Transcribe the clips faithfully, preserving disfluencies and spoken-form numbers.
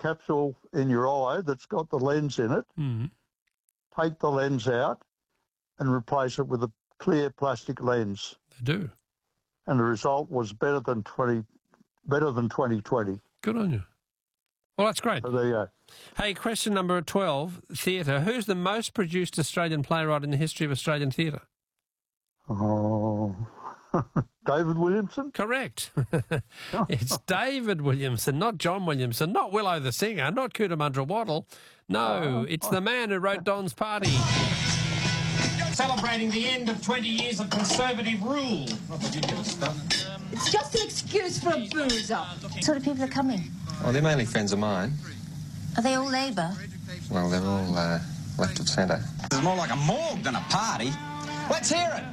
capsule in your eye that's got the lens in it, Mm. take the lens out and replace it with a clear plastic lens. They do. And the result was better than twenty, better than twenty twenty. Good on you. Well, that's great. So there you go. Hey, question number twelve, theatre. Who's the most produced Australian playwright in the history of Australian theatre? Oh, David Williamson? Correct. It's David Williamson, not John Williamson, not Willow the singer, not Cootamundra Waddle. No, it's the man who wrote Don's Party. Celebrating the end of twenty years of Conservative rule. Not ridiculous stuff. It's just an excuse for a boozer. What sort of people are coming? Well, they're mainly friends of mine. Are they all Labour? Well, they're all uh, left of centre. It's more like a morgue than a party. Let's hear it.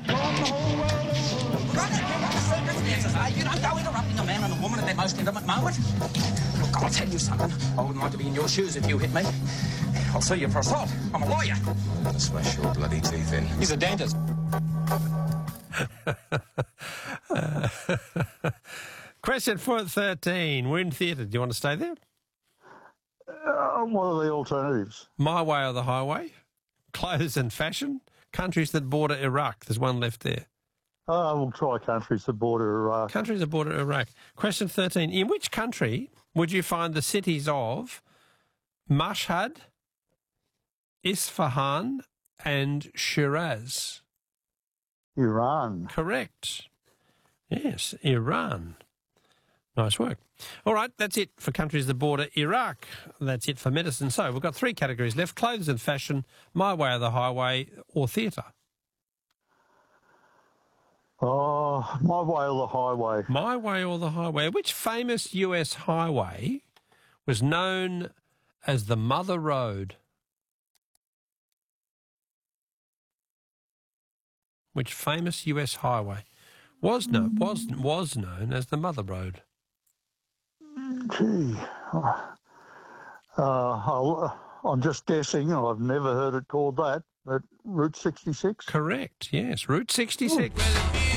You don't go interrupting a man and a woman at their most intimate moment. Look, I'll tell you something. I wouldn't like to be in your shoes if you hit me. I'll sue you for assault. I'm a lawyer. I'll smash your bloody teeth in. He's a dentist. Question for thirteen. We're in theatre. Do you want to stay there? Uh, what are the alternatives? My Way or the Highway? Clothes and Fashion? Countries that border Iraq. There's one left there. Uh, we'll try countries that border Iraq. Countries that border Iraq. Question thirteen. In which country would you find the cities of Mashhad, Isfahan and Shiraz? Iran. Correct. Yes, Iran. Nice work. All right, that's it for countries that border Iraq. That's it for medicine. So we've got three categories left: clothes and fashion, My Way or the Highway, or theatre. Oh, My Way or the Highway. My Way or the Highway. Which famous U S highway was known as the Mother Road? Which famous U S highway was no, was was known as the Mother Road? Gee. Uh, I'll, I'm just guessing. I've never heard it called that. But Route sixty-six? Correct, yes. Route sixty-six.